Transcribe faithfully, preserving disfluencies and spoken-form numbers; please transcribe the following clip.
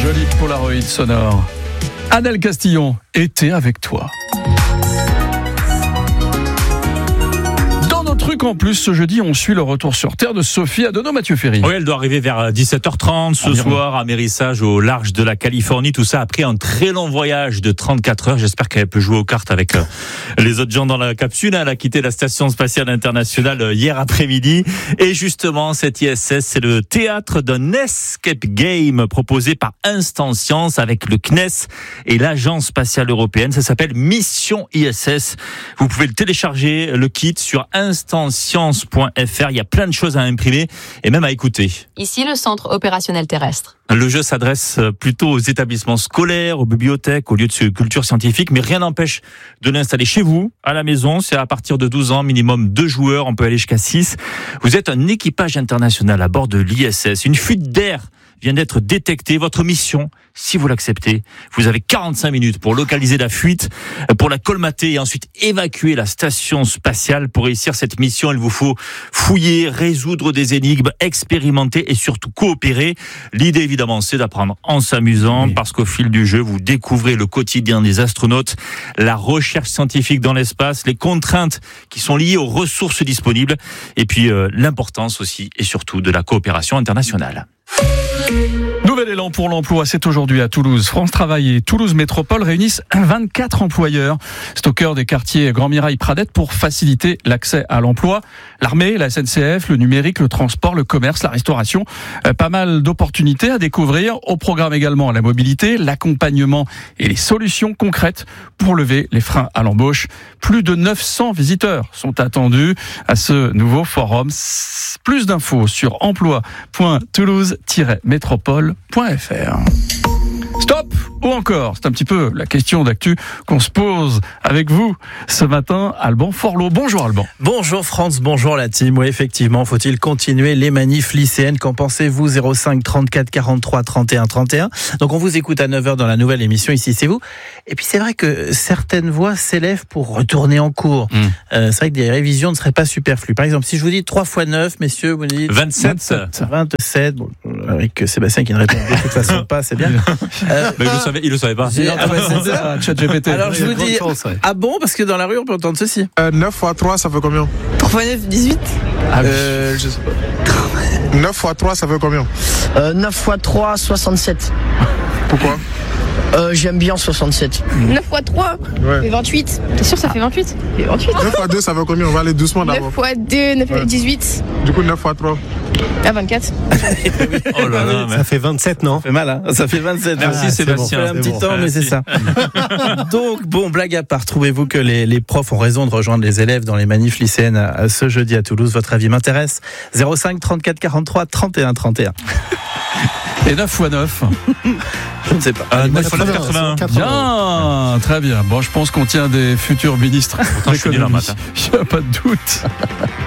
Joli Polaroid sonore. Adèle Castillon était avec toi. Truc en plus, ce jeudi, on suit le retour sur Terre de Sophie Adono, Mathieu Ferry. Oui, elle doit arriver vers dix-sept heures trente ce Environ. soir à Mérissage, au large de la Californie. Tout ça après un très long voyage de trente-quatre heures. J'espère qu'elle peut jouer aux cartes avec euh, les autres gens dans la capsule. Elle a quitté la Station Spatiale Internationale euh, hier après-midi. Et justement, cette I S S, c'est le théâtre d'un escape game proposé par Instant Science avec le C N E S et l'Agence Spatiale Européenne. Ça s'appelle Mission I S S. Vous pouvez le télécharger, le kit, sur instant science point f r. Il y a plein de choses à imprimer et même à écouter. Ici, le centre opérationnel terrestre. Le jeu s'adresse plutôt aux établissements scolaires, aux bibliothèques, aux lieux de culture scientifique, mais rien n'empêche de l'installer chez vous, à la maison. C'est à partir de douze ans, minimum deux joueurs, on peut aller jusqu'à six. Vous êtes un équipage international à bord de l'I S S. Une fuite d'air vient d'être détectée. Votre mission, si vous l'acceptez, vous avez quarante-cinq minutes pour localiser la fuite, pour la colmater et ensuite évacuer la station spatiale. Pour réussir cette mission, il vous faut fouiller, résoudre des énigmes, expérimenter et surtout coopérer. L'idée, évidemment, c'est d'apprendre en s'amusant, oui. parce qu'au fil du jeu, vous découvrez le quotidien des astronautes, la recherche scientifique dans l'espace, les contraintes qui sont liées aux ressources disponibles et puis euh, l'importance aussi et surtout de la coopération internationale. Nouvel élan pour l'emploi, c'est aujourd'hui à Toulouse. France Travail et Toulouse Métropole réunissent vingt-quatre employeurs. C'est au cœur des quartiers Grand Mirail Pradette pour faciliter l'accès à l'emploi. L'armée, la S N C F, le numérique, le transport, le commerce, la restauration. Euh, pas mal d'opportunités à découvrir. Au programme également la mobilité, l'accompagnement et les solutions concrètes pour lever les freins à l'embauche. Plus de neuf cents visiteurs sont attendus à ce nouveau forum. Plus d'infos sur emploi point toulouse tiret métropole point f r. Stop ou encore, c'est un petit peu la question d'actu qu'on se pose avec vous ce matin. Alban Forlot, bonjour Alban. Bonjour France, bonjour la team. Oui, effectivement, faut-il continuer les manifs lycéennes? Qu'en pensez-vous? Zéro cinq trente-quatre quarante-trois trente et un trente et un. Donc on vous écoute à neuf heures dans la nouvelle émission Ici c'est vous. Et puis c'est vrai que certaines voix s'élèvent pour retourner en cours. Mmh. Euh, c'est vrai que des révisions ne seraient pas superflues. Par exemple, si je vous dis trois fois neuf, messieurs, vous dites vingt-sept. vingt-sept. Bon, avec Sébastien qui ne répond de toute façon pas, c'est bien. Euh, Mais il le savait, il le savait pas. Ah bah, c'est ça. Chat G P T. Alors je vous dis, chance, ouais. Ah bon, parce que dans la rue on peut entendre ceci. Euh, neuf fois trois, ça fait combien? trois fois neuf, dix-huit. Ah, euh, je sais pas. neuf fois trois, ça fait combien? euh, neuf fois trois, soixante-sept. Pourquoi? euh, J'aime bien soixante-sept. neuf fois trois, ouais. ça fait vingt-huit. T'es sûr ça fait vingt-huit? Ça fait vingt-huit. neuf fois deux, ça fait combien? On va aller doucement d'abord. neuf fois deux, neuf ouais. dix-huit. Du coup, neuf fois trois. Ah, vingt-quatre. Oh là là, mais... ça fait vingt-sept, non? Ça fait mal, hein? Ça fait vingt-sept. Merci ah, Sébastien. Bon. Ça fait un petit bon. temps, mais c'est ça. Donc, bon, blague à part, trouvez-vous que les, les profs ont raison de rejoindre les élèves dans les manifs lycéennes à, à ce jeudi à Toulouse? Votre avis m'intéresse. Zéro cinq trente-quatre quarante-trois trente et un trente et un. Et neuf fois neuf. Je ne sais pas. Euh, neuf fois neuf, quatre-vingts. Bien, très bien. Bon, je pense qu'on tient des futurs ministres. Pourtant, je suis nul en maths. Il n'y a pas de doute.